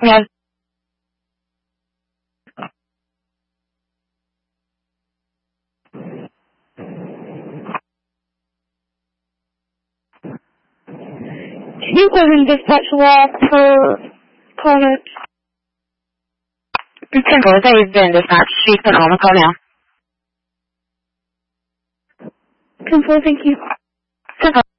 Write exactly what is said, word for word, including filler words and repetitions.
We have He was in dispatch law for comment. Central, they've been dispatched. She's been on the call now. Control, thank you. Central.